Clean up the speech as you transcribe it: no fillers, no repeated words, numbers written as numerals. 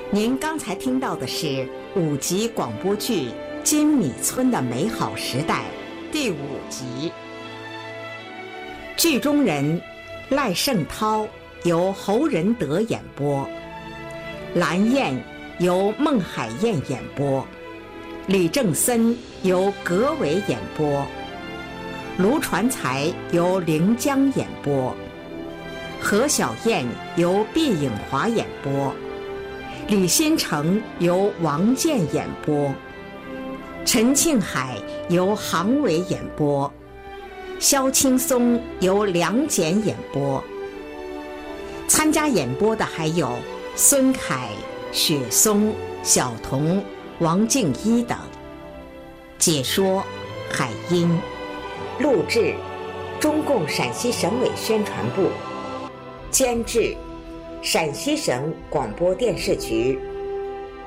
您刚才听到的是5集广播剧《金米村的美好时代》第5集。剧中人赖圣涛由侯仁德演播，蓝燕由孟海燕演播，李正森由葛伟演播，卢传才由凌江演播，何小燕由毕颖华演播，李新成由王健演播，陈庆海由杭伟演播，萧青松由梁简演播。参加演播的还有孙凯、雪松、小童、王静一等。解说海音。录制中共陕西省委宣传部。监制陕西省广播电视局。